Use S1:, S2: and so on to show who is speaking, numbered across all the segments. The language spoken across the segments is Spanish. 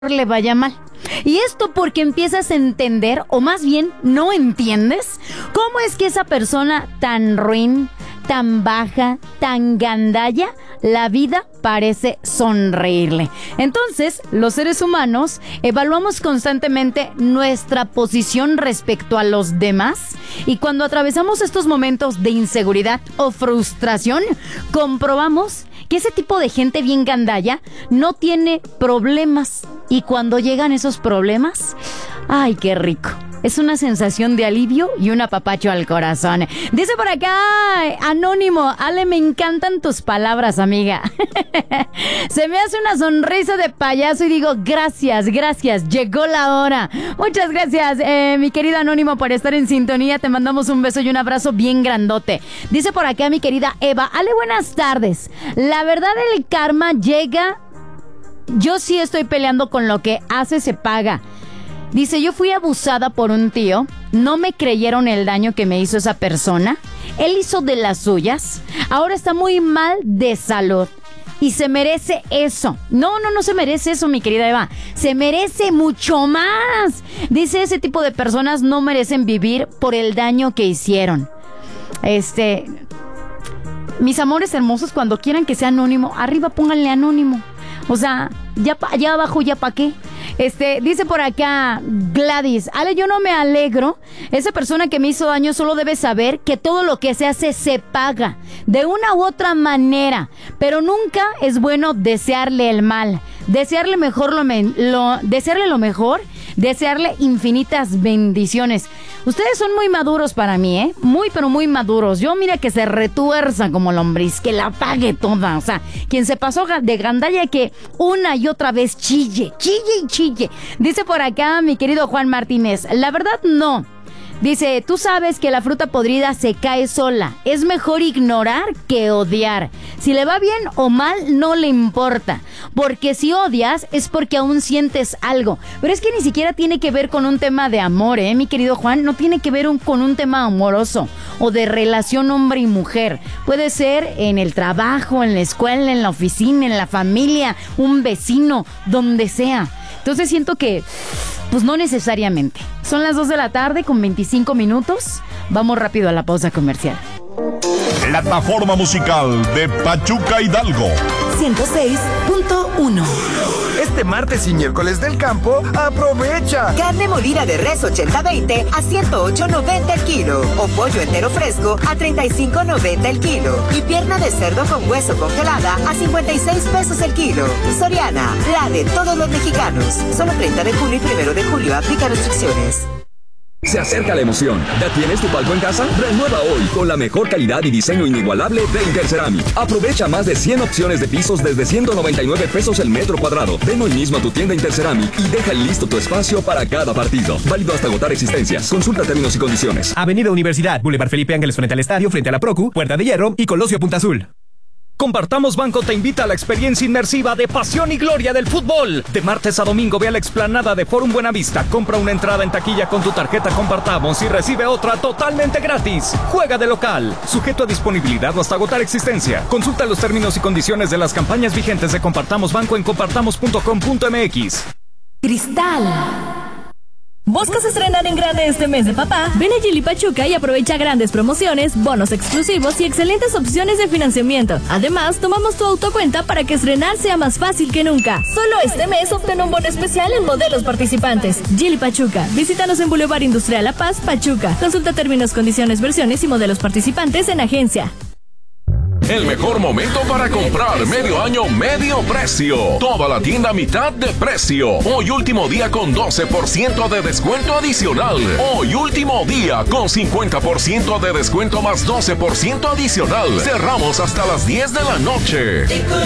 S1: le vaya mal. Y esto porque empiezas a entender, o más bien no entiendes, cómo es que esa persona tan ruin, tan baja, tan gandalla, la vida parece sonreírle. Entonces, los seres humanos evaluamos constantemente nuestra posición respecto a los demás, y cuando atravesamos estos momentos de inseguridad o frustración, comprobamos que ese tipo de gente bien gandalla no tiene problemas. Y cuando llegan esos problemas, ¡ay, qué rico! Es una sensación de alivio y un apapacho al corazón. Dice por acá, Anónimo, Ale, me encantan tus palabras, amiga. Se me hace una sonrisa de payaso y digo, gracias, llegó la hora. Muchas gracias, mi querido Anónimo, por estar en sintonía. Te mandamos un beso y un abrazo bien grandote. Dice por acá mi querida Eva, Ale, buenas tardes. La verdad, el karma llega. Yo sí estoy peleando con lo que hace, se paga. Dice, yo fui abusada por un tío, no me creyeron el daño que me hizo esa persona, él hizo de las suyas, ahora está muy mal de salud y se merece eso. No se merece eso, mi querida Eva, se merece mucho más. Dice, ese tipo de personas no merecen vivir por el daño que hicieron. Mis amores hermosos, cuando quieran que sea anónimo, arriba pónganle anónimo. O sea, ya abajo, ¿ya pa' qué? Dice por acá Gladys, Ale, yo no me alegro. Esa persona que me hizo daño solo debe saber que todo lo que se hace se paga de una u otra manera, pero nunca es bueno desearle el mal. Desearle desearle lo mejor, desearle infinitas bendiciones. Ustedes son muy maduros para mí, muy pero muy maduros. Yo mira que se retuerza como lombriz, que la pague toda. O sea, quien se pasó de gandalla que una y otra vez chille. Dice por acá mi querido Juan Martínez, la verdad no. Dice, tú sabes que la fruta podrida se cae sola. Es mejor ignorar que odiar. Si le va bien o mal, no le importa. Porque si odias, es porque aún sientes algo. Pero es que ni siquiera tiene que ver con un tema de amor, mi querido Juan. No tiene que ver con un tema amoroso o de relación hombre y mujer. Puede ser en el trabajo, en la escuela, en la oficina, en la familia, un vecino, donde sea. Entonces siento que, pues no necesariamente. Son las 2 de la tarde con 25 minutos. Vamos rápido a la pausa comercial.
S2: Plataforma musical de Pachuca Hidalgo
S3: 106.1.
S4: Este martes y miércoles del campo, aprovecha.
S3: Carne molida de res 80-20 a 108.90 el kilo. O pollo entero fresco a 35.90 el kilo. Y pierna de cerdo con hueso congelada a 56 pesos el kilo. Soriana, la de todos los mexicanos. Solo 30 de junio y 1 de julio. Aplica restricciones.
S5: Se acerca la emoción. ¿Ya tienes tu palco en casa? Renueva hoy con la mejor calidad y diseño inigualable de Interceramic. Aprovecha más de 100 opciones de pisos desde 199 pesos el metro cuadrado. Ven hoy mismo a tu tienda Interceramic y deja listo tu espacio para cada partido. Válido hasta agotar existencias. Consulta términos y condiciones.
S6: Avenida Universidad, Boulevard Felipe Ángeles frente al estadio, frente a la Procu, Puerta de Hierro y Colosio Punta Azul.
S7: Compartamos Banco te invita a la experiencia inmersiva de pasión y gloria del fútbol. De martes a domingo ve a la explanada de Forum Buenavista, compra una entrada en taquilla con tu tarjeta Compartamos y recibe otra totalmente gratis. Juega de local, sujeto a disponibilidad o hasta agotar existencia. Consulta los términos y condiciones de las campañas vigentes de Compartamos Banco en compartamos.com.mx.
S8: Cristal. ¿Buscas estrenar en grande este mes de papá? Ven a Gili Pachuca y aprovecha grandes promociones, bonos exclusivos y excelentes opciones de financiamiento. Además, tomamos tu autocuenta para que estrenar sea más fácil que nunca. Solo este mes obtén un bono especial en modelos participantes. Gili Pachuca. Visítanos en Boulevard Industrial La Paz, Pachuca. Consulta términos, condiciones, versiones y modelos participantes en agencia.
S9: El mejor momento para comprar medio año, medio precio. Toda la tienda a mitad de precio. Hoy último día con 12% de descuento adicional. Hoy último día con 50% de descuento más 12% adicional. Cerramos hasta las 10 de la noche.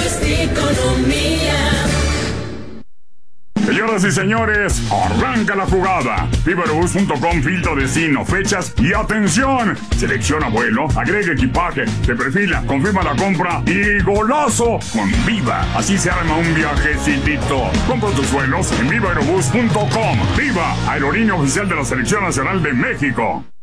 S2: Señoras y señores, arranca la jugada. Vivaerobus.com, filtro destino, fechas y atención. Selecciona vuelo, agrega equipaje, te perfila, confirma la compra y golazo con Viva. Así se arma un viajecitito. Compra tus vuelos en Vivaerobus.com. Viva, aerolínea oficial de la Selección Nacional de México.